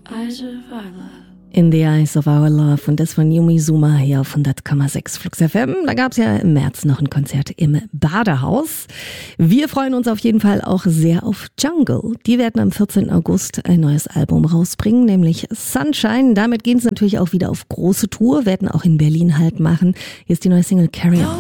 In the Eyes of Our Love und das von Yumi Suma hier auf 100,6 Flux FM. Da gab es ja im März noch ein Konzert im Badehaus. Wir freuen uns auf jeden Fall auch sehr auf Jungle. Die werden am 14. August ein neues Album rausbringen, nämlich Sunshine. Damit gehen sie natürlich auch wieder auf große Tour, werden auch in Berlin halt machen. Hier ist die neue Single Carry On.